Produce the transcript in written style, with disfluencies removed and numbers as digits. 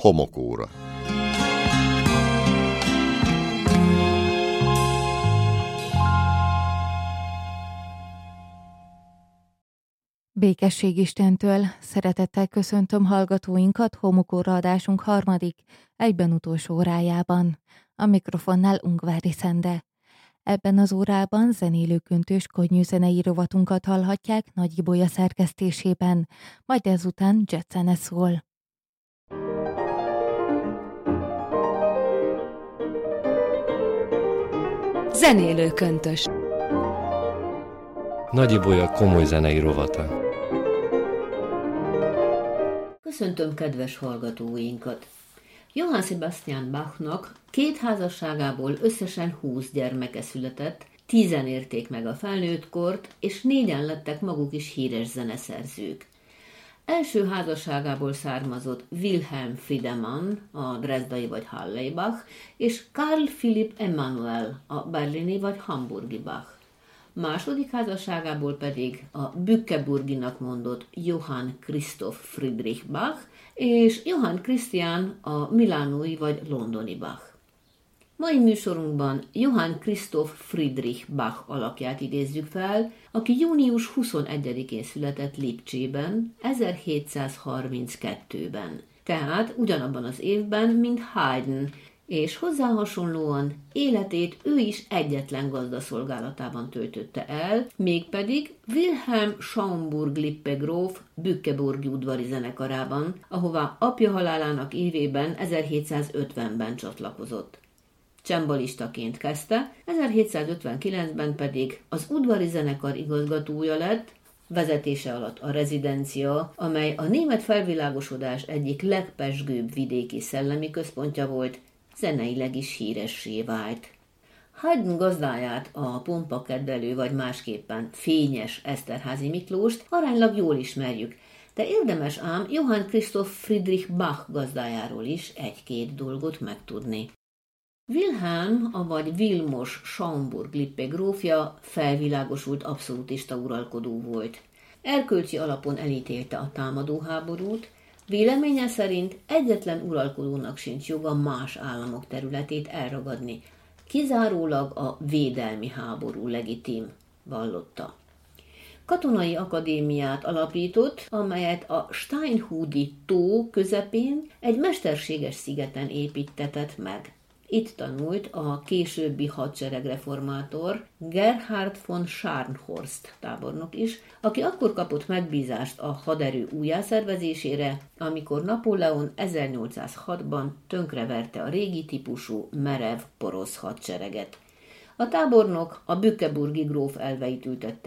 Homokóra. Békesség Istentől, szeretettel köszöntöm hallgatóinkat Homokóra adásunk harmadik, egyben utolsó órájában. A mikrofonnál Ungvári Szende. Ebben az órában zenélőköntös könnyűzenei rovatunkat hallhatják Nagy Ibolya szerkesztésében, majd ezután jazzzene szól. Zenélőköntös. Nagy Ibolya komoly zenei rovata. Köszöntöm kedves hallgatóinkat! Johann Sebastian Bachnak 2 házasságából összesen 20 gyermeke született, 10-en érték meg a felnőttkort, és 4-en lettek maguk is híres zeneszerzők. Első házasságából származott Wilhelm Friedemann, a dresdai vagy Hallei Bach, és Carl Philipp Emanuel, a berlini vagy hamburgi Bach. Második házasságából pedig a bückeburginak mondott Johann Christoph Friedrich Bach és Johann Christian, a milánói vagy londoni Bach. Mai műsorunkban Johann Christoph Friedrich Bach alakját idézzük fel, aki június 21-én született Lipcsében, 1732-ben. Tehát ugyanabban az évben, mint Haydn, és hozzá hasonlóan életét ő is egyetlen gazdaszolgálatában töltötte el, mégpedig Wilhelm Schaumburg-Lippe gróf bückeburgi udvari zenekarában, ahová apja halálának évében 1750-ben csatlakozott. Cembalistaként kezdte, 1759-ben pedig az udvari zenekar igazgatója lett, vezetése alatt a rezidencia, amely a német felvilágosodás egyik legpezsgőbb vidéki szellemi központja volt, zeneileg is híressé vált. Haydn gazdáját, a pompakedvelő vagy másképpen fényes Eszterházy Miklóst aránylag jól ismerjük, de érdemes ám Johann Christoph Friedrich Bach gazdájáról is 1-2 dolgot megtudni. Wilhelm, avagy Vilmos Schaumburg-Lippe grófja felvilágosult abszolútista uralkodó volt. Erkölcsi alapon elítélte a támadóháborút, véleménye szerint egyetlen uralkodónak sincs joga más államok területét elragadni, kizárólag a védelmi háború legitim, vallotta. Katonai akadémiát alapított, amelyet a Steinhudi tó közepén egy mesterséges szigeten építtetett meg. Itt tanult a későbbi hadseregreformátor Gerhard von Scharnhorst tábornok is, aki akkor kapott megbízást a haderő újjászervezésére, amikor Napóleon 1806-ban tönkreverte a régi típusú merev porosz hadsereget. A tábornok a bückeburgi gróf elveit ültette